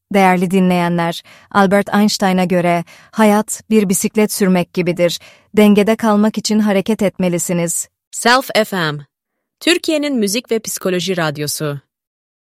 Değerli dinleyenler, Albert Einstein'a göre hayat bir bisiklet sürmek gibidir. Dengede kalmak için hareket etmelisiniz. Self FM, Türkiye'nin müzik ve psikoloji radyosu.